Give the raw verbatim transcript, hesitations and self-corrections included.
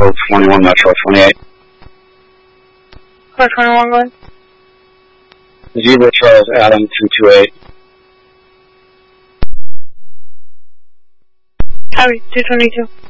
Car twenty-one, Metro twenty-eight. Car twenty-one, go ahead. Zebra Charles Adam two two eight. Copy, two twenty-two.